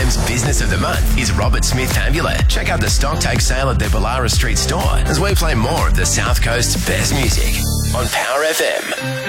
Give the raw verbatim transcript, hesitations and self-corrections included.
Melbourne's Business of the Month is Robert Smith Amulet. Check out the stock take sale at their Ballara Street store as we play more of the South Coast's best music on Power F M.